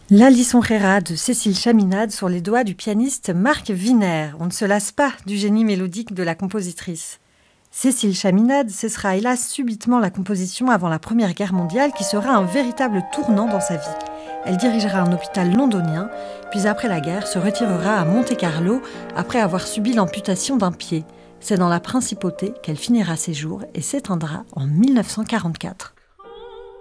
La Lisonjera de Cécile Chaminade sur les doigts du pianiste Marc Wiener. On ne se lasse pas du génie mélodique de la compositrice. Cécile Chaminade cessera hélas subitement la composition avant la Première Guerre mondiale qui sera un véritable tournant dans sa vie. Elle dirigera un hôpital londonien, puis après la guerre se retirera à Monte-Carlo après avoir subi l'amputation d'un pied. C'est dans la principauté qu'elle finira ses jours et s'éteindra en 1944.